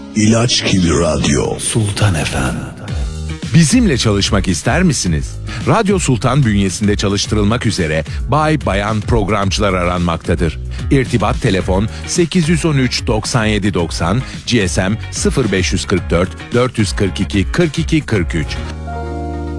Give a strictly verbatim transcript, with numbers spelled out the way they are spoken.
İlaç gibi radyo. Sultan Efem. Bizimle çalışmak ister misiniz? Radyo Sultan bünyesinde çalıştırılmak üzere bay bayan programcılar aranmaktadır. İrtibat telefon sekiz on üç doksan yedi doksan, G S M sıfır beş kırk dört dört yüz kırk iki kırk iki kırk üç.